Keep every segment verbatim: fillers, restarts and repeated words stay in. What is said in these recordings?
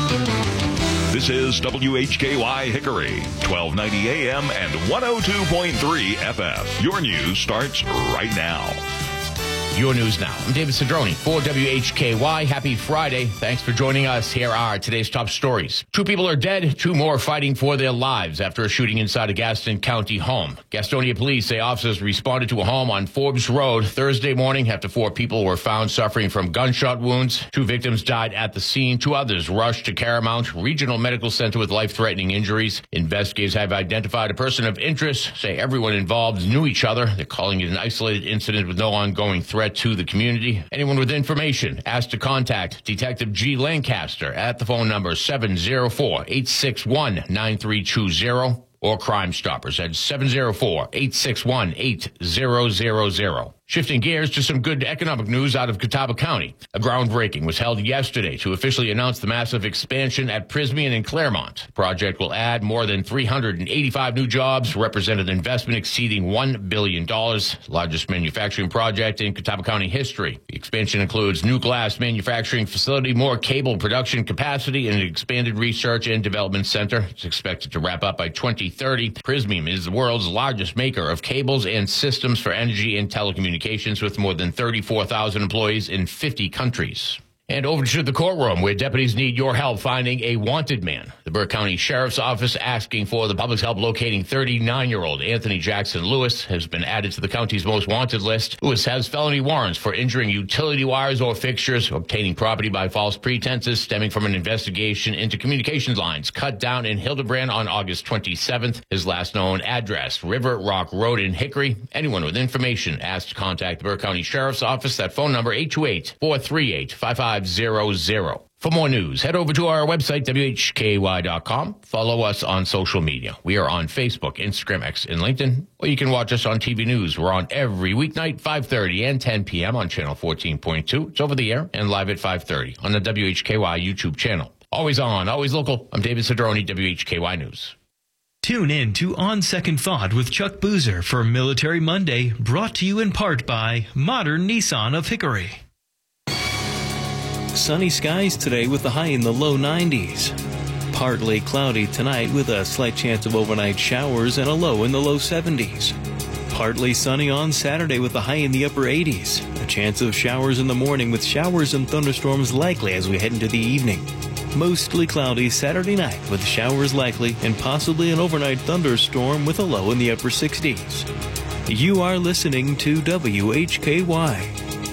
This is W H K Y Hickory, twelve ninety A M and one oh two point three F M. Your news starts right now. Your news now. I'm David Cedrone for W H K Y. Happy Friday. Thanks for joining us. Here are today's top stories. Two people are dead. Two more fighting for their lives after a shooting inside a Gaston County home. Gastonia police say officers responded to a home on Forbes Road Thursday morning after four people were found suffering from gunshot wounds. Two victims died at the scene. Two others rushed to Caramount Regional Medical Center with life-threatening injuries. Investigators have identified a person of interest. Say everyone involved knew each other. They're calling it an isolated incident with no ongoing threat to the community. Anyone with information asked to contact Detective G. Lancaster at the phone number seven oh four, eight six one, nine three two zero or Crime Stoppers at seven oh four, eight six one, eight zero zero zero. Shifting gears to some good economic news out of Catawba County. A groundbreaking was held yesterday to officially announce the massive expansion at Prysmian and Claremont. The project will add more than three hundred eighty-five new jobs, represent an investment exceeding one billion dollars, largest manufacturing project in Catawba County history. The expansion includes new glass manufacturing facility, more cable production capacity, and an expanded research and development center. It's expected to wrap up by twenty thirty. Prysmian is the world's largest maker of cables and systems for energy and telecommunications, with more than thirty-four thousand employees in fifty countries. And over to the courtroom, where deputies need your help finding a wanted man. The Burke County Sheriff's Office asking for the public's help locating thirty-nine-year-old Anthony Jackson Lewis has been added to the county's most wanted list. Lewis has felony warrants for injuring utility wires or fixtures, obtaining property by false pretenses stemming from an investigation into communications lines cut down in Hildebrand on August twenty-seventh. His last known address, River Rock Road in Hickory. Anyone with information asked to contact the Burke County Sheriff's Office. That phone number, eight two eight, four three eight, five five zero zero. For more news, head over to our website, W H K Y dot com. Follow us on social media. We are on Facebook, Instagram, X, and LinkedIn. Or you can watch us on T V News. We're on every weeknight, five thirty and ten p.m. on Channel fourteen point two. It's over the air and live at five thirty on the W H K Y YouTube channel. Always on, always local. I'm David Cedrone, W H K Y News. Tune in to On Second Thought with Chuck Boozer for Military Monday, brought to you in part by Modern Nissan of Hickory. Sunny skies today with the high in the low nineties. Partly cloudy tonight with a slight chance of overnight showers and a low in the low seventies. Partly sunny on Saturday with a high in the upper eighties. A chance of showers in the morning with showers and thunderstorms likely as we head into the evening. Mostly cloudy Saturday night with showers likely and possibly an overnight thunderstorm with a low in the upper sixties. You are listening to W H K Y.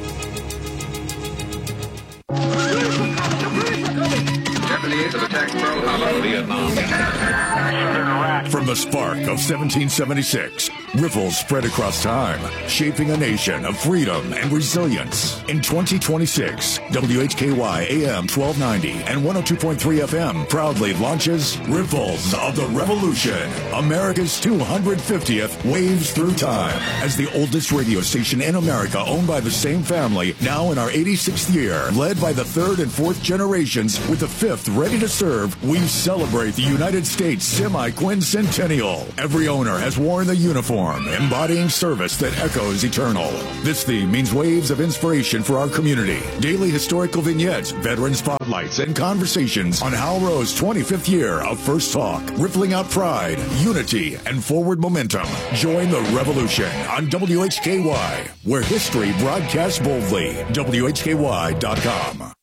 From the spark of seventeen seventy-six, ripples spread across time, shaping a nation of freedom and resilience. In twenty twenty-six, W H K Y A M twelve ninety and one oh two point three F M proudly launches Ripples of the Revolution, America's two hundred fiftieth Waves Through Time. As the oldest radio station in America owned by the same family, now in our eighty-sixth year, led by the third and fourth generations with the fifth ready to serve, we celebrate the United States semi-quincentennial. Every owner has worn the uniform, embodying service that echoes eternal. This theme means waves of inspiration for our community, daily historical vignettes, veteran spotlights, and conversations on Hal Rowe's twenty-fifth year of First Talk, rippling out pride, unity, and forward momentum. Join the revolution on W H K Y, where history broadcasts boldly. W H K Y dot com.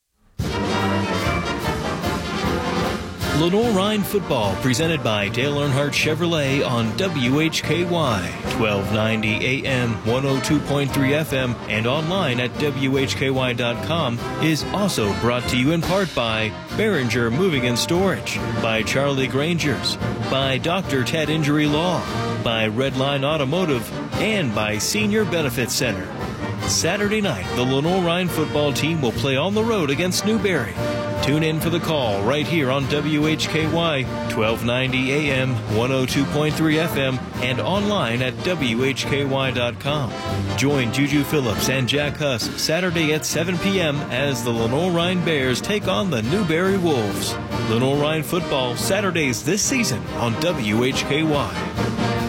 Lenore Rhine Football, presented by Dale Earnhardt Chevrolet on W H K Y, twelve ninety A M, one oh two point three F M, and online at W H K Y dot com, is also brought to you in part by Behringer Moving and Storage, by Charlie Granger's, by Doctor Ted Injury Law, by Redline Automotive, and by Senior Benefit Center. Saturday night, the Lenore Rhine football team will play on the road against Newberry. Tune in for the call right here on W H K Y, twelve ninety A M, one oh two point three F M, and online at W H K Y dot com. Join Juju Phillips and Jack Huss Saturday at seven p.m. as the Lenore Rhine Bears take on the Newberry Wolves. Lenore Rhine football Saturdays this season on W H K Y.